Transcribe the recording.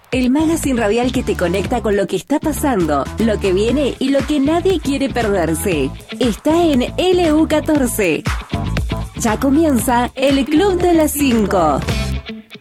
El magazine radial que te conecta con lo que está pasando, lo que viene y lo que nadie quiere perderse. Está en LU14. Ya comienza el Club de las 5.